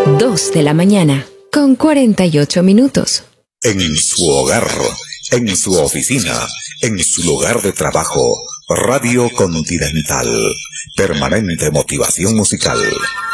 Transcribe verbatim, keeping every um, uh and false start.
Dos de la mañana, con cuarenta y ocho minutos. En su hogar, en su oficina, en su lugar de trabajo, Radio Continental. Permanente motivación musical.